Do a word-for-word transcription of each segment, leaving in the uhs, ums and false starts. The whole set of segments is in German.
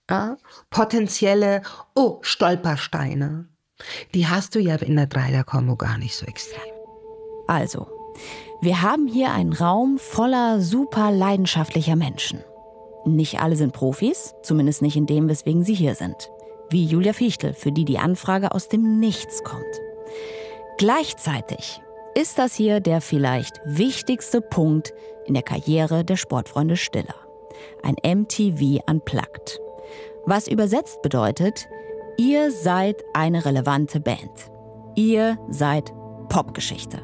Ja? Potenzielle, oh, Stolpersteine. Die hast du ja in der Dreier-Kombo gar nicht so extrem. Also, wir haben hier einen Raum voller super leidenschaftlicher Menschen. Nicht alle sind Profis, zumindest nicht in dem, weswegen sie hier sind. Wie Julia Fichtel, für die die Anfrage aus dem Nichts kommt. Gleichzeitig ist das hier der vielleicht wichtigste Punkt in der Karriere der Sportfreunde Stiller. Ein M T V Unplugged. Was übersetzt bedeutet, ihr seid eine relevante Band. Ihr seid Popgeschichte.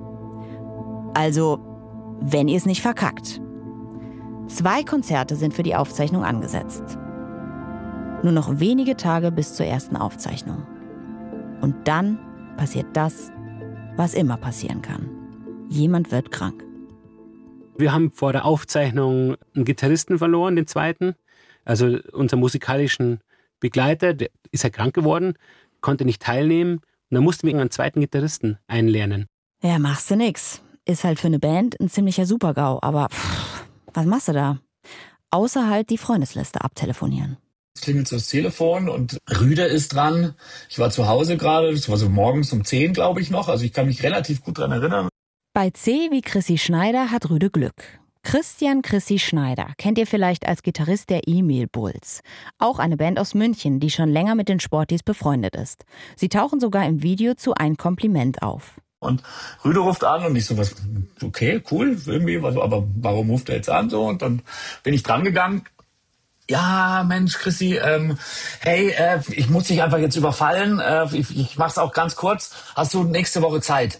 Also, wenn ihr es nicht verkackt. Zwei Konzerte sind für die Aufzeichnung angesetzt. Nur noch wenige Tage bis zur ersten Aufzeichnung. Und dann passiert das, was immer passieren kann. Jemand wird krank. Wir haben vor der Aufzeichnung einen Gitarristen verloren, den zweiten. Also unseren musikalischen Begleiter, der ist ja krank geworden, konnte nicht teilnehmen. Und dann mussten wir einen zweiten Gitarristen einlernen. Ja, machst du nix. Ist halt für eine Band ein ziemlicher Supergau. Aber pff, was machst du da? Außer halt die Freundesliste abtelefonieren. Es klingelt so das Telefon und Rüde ist dran. Ich war zu Hause gerade, das war so morgens um zehn, glaube ich noch. Also ich kann mich relativ gut dran erinnern. Bei C wie Chrissy Schneider hat Rüde Glück. Christian Chrissy Schneider kennt ihr vielleicht als Gitarrist der Emil Bulls. Auch eine Band aus München, die schon länger mit den Sportis befreundet ist. Sie tauchen sogar im Video zu Ein Kompliment auf. Und Rüde ruft an und ich so, was, okay, cool, irgendwie, was, aber warum ruft er jetzt an? So, und dann bin ich dran gegangen. Ja, Mensch, Chrissy, ähm, hey, äh, ich muss dich einfach jetzt überfallen. Äh, ich, ich mach's auch ganz kurz. Hast du nächste Woche Zeit?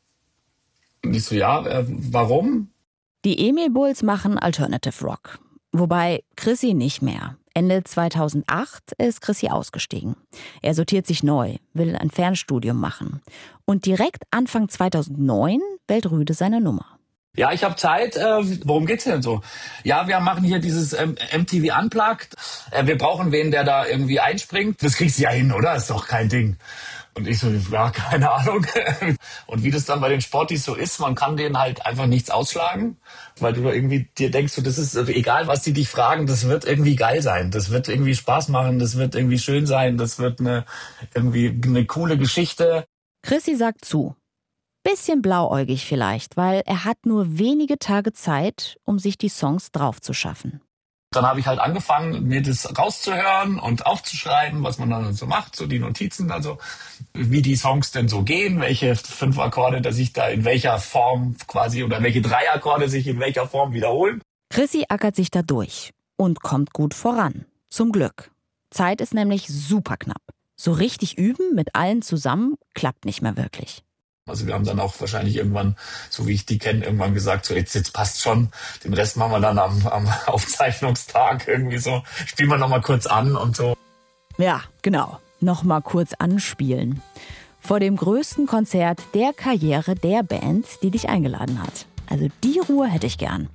Und ich so, ja, äh, warum? Die Emil Bulls machen Alternative Rock. Wobei Chrissy nicht mehr. Ende zweitausendacht ist Chrissy ausgestiegen. Er sortiert sich neu, will ein Fernstudium machen. Und direkt Anfang zweitausendneun wählt Rüde seine Nummer. Ja, ich habe Zeit. Äh, worum geht's denn so? Ja, wir machen hier dieses ähm, M T V Unplugged. Äh, wir brauchen wen, der da irgendwie einspringt. Das kriegst du ja hin, oder? Ist doch kein Ding. Und ich so, ja, keine Ahnung. Und wie das dann bei den Sportis so ist, man kann denen halt einfach nichts ausschlagen, weil du irgendwie dir denkst, so, das ist egal, was die dich fragen, das wird irgendwie geil sein. Das wird irgendwie Spaß machen, das wird irgendwie schön sein, das wird eine irgendwie eine coole Geschichte. Chrissy sagt zu. Bisschen blauäugig vielleicht, weil er hat nur wenige Tage Zeit, um sich die Songs drauf zu schaffen. Dann habe ich halt angefangen, mir das rauszuhören und aufzuschreiben, was man dann so macht, so die Notizen, also wie die Songs denn so gehen, welche fünf Akkorde, dass ich da in welcher Form quasi oder welche drei Akkorde sich in welcher Form wiederholen. Chrissy ackert sich da durch und kommt gut voran. Zum Glück. Zeit ist nämlich super knapp. So richtig üben mit allen zusammen klappt nicht mehr wirklich. Also wir haben dann auch wahrscheinlich irgendwann, so wie ich die kenne, irgendwann gesagt, so jetzt, jetzt passt schon. Den Rest machen wir dann am, am Aufzeichnungstag irgendwie so. Spielen wir nochmal kurz an und so. Ja, genau. Nochmal kurz anspielen. Vor dem größten Konzert der Karriere der Band, die dich eingeladen hat. Also die Ruhe hätte ich gern.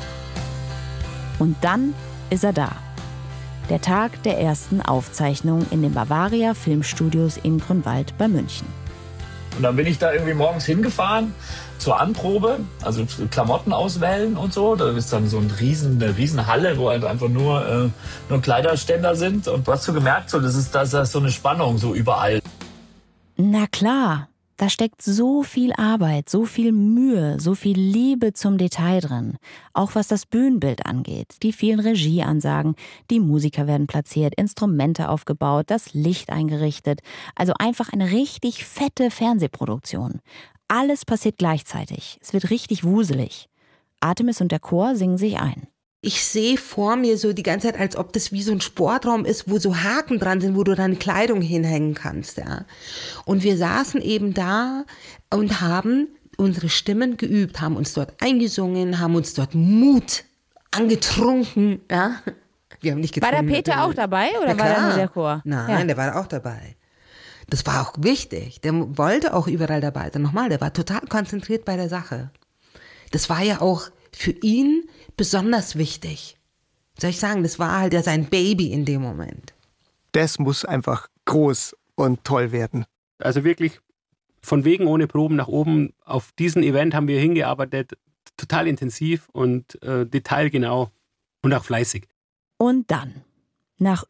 Und dann ist er da. Der Tag der ersten Aufzeichnung in den Bavaria Filmstudios in Grünwald bei München. Und dann bin ich da irgendwie morgens hingefahren zur Anprobe, also Klamotten auswählen und so. Da ist dann so ein riesen, eine riesen Halle, wo halt einfach nur, äh, nur Kleiderständer sind. Und du hast so gemerkt, so, das ist, das ist so eine Spannung so überall. Na klar, da steckt so viel Arbeit, so viel Mühe, so viel Liebe zum Detail drin. Auch was das Bühnenbild angeht. Die vielen Regieansagen, die Musiker werden platziert, Instrumente aufgebaut, das Licht eingerichtet. Also einfach eine richtig fette Fernsehproduktion. Alles passiert gleichzeitig. Es wird richtig wuselig. Artemis und der Chor singen sich ein. Ich sehe vor mir so die ganze Zeit, als ob das wie so ein Sportraum ist, wo so Haken dran sind, wo du deine Kleidung hinhängen kannst, ja. Und wir saßen eben da und haben unsere Stimmen geübt, haben uns dort eingesungen, haben uns dort Mut angetrunken, ja. Wir haben nicht getrunken. War der Peter natürlich. auch dabei oder Na war klar. der nur der Chor? Nein, Ja. der war auch dabei. Das war auch wichtig. Der wollte auch überall dabei sein. Nochmal, der war total konzentriert bei der Sache. Das war ja auch für ihn besonders wichtig. Soll ich sagen, das war halt ja sein Baby in dem Moment. Das muss einfach groß und toll werden. Also wirklich von wegen ohne Proben nach oben. Auf diesen Event haben wir hingearbeitet, total intensiv und äh, detailgenau und auch fleißig. Und dann, nach